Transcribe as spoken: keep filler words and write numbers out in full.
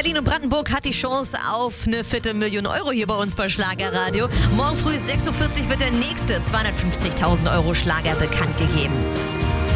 Berlin und Brandenburg hat die Chance auf eine fitte Million Euro hier bei uns bei Schlagerradio. Morgen früh sechs Uhr vierzig wird der nächste zweihundertfünfzigtausend Euro Schlager bekannt gegeben.